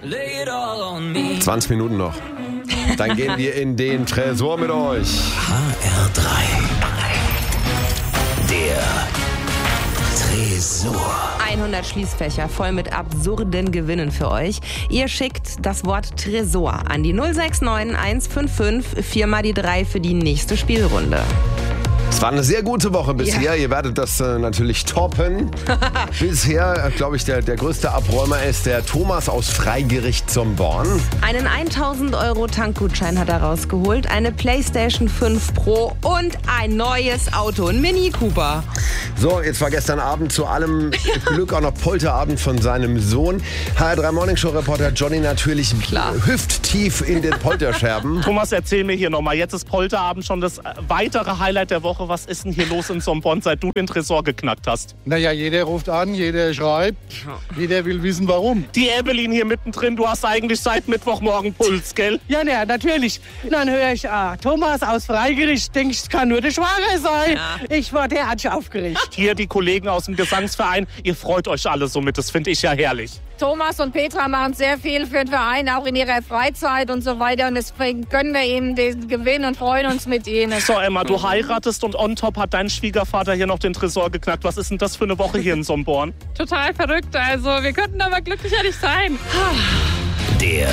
20 Minuten noch. Dann gehen wir in den Tresor mit euch. HR3. Der Tresor. 100 Schließfächer voll mit absurden Gewinnen für euch. Ihr schickt das Wort Tresor an die 069 155 4 mal die 3 für die nächste Spielrunde. Es war eine sehr gute Woche bisher. Ja. Ihr werdet das natürlich toppen. Bisher, glaube ich, der größte Abräumer ist der Thomas aus Freigericht zum Born. Einen 1000 € Tankgutschein hat er rausgeholt, eine PlayStation 5 Pro und ein neues Auto, ein Mini Cooper. So, jetzt war gestern Abend zu allem Glück auch noch Polterabend von seinem Sohn. HR3 Morningshow-Reporter Johnny natürlich hüfttief in den Polterscherben. Thomas, erzähl mir hier nochmal. Jetzt ist Polterabend schon das weitere Highlight der Woche. Was ist denn hier los in Sombonn, seit du den Tresor geknackt hast? Naja, jeder ruft an, jeder schreibt, jeder will wissen, warum. Die Evelyn hier mittendrin, du hast eigentlich seit Mittwochmorgen Puls, gell? Ja, natürlich. Dann höre ich, Thomas aus Freigericht, denke ich, es kann nur der Schwager sein. Ja. Ich war derartig aufgeregt. Hier die Kollegen aus dem Gesangsverein, ihr freut euch alle so mit, das finde ich ja herrlich. Thomas und Petra machen sehr viel für den Verein, auch in ihrer Freizeit und so weiter. Und deswegen gönnen wir ihnen den Gewinn und freuen uns mit ihnen. So, Emma, du heiratest und on top hat dein Schwiegervater hier noch den Tresor geknackt. Was ist denn das für eine Woche hier in Sombonn? Total verrückt, also wir könnten aber glücklicher nicht sein. Der